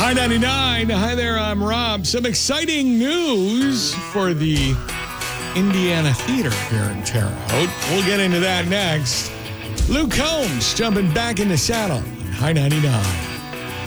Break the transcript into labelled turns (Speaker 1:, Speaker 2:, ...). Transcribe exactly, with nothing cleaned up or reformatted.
Speaker 1: High ninety-nine. Hi there, I'm Rob. Some exciting news for the Indiana Theater here in Terre Haute. We'll get into that next. Luke Combs jumping back in the saddle on High ninety-nine.